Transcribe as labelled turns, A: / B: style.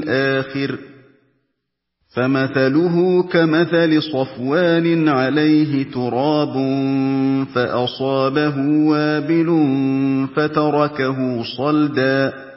A: الْآخِرِ فَمَثَلُهُ كَمَثَلِ صَفْوَانٍ عَلَيْهِ تُرَابٌ فَأَصَابَهُ وَابِلٌ فَتَرَكَهُ صَلْدًا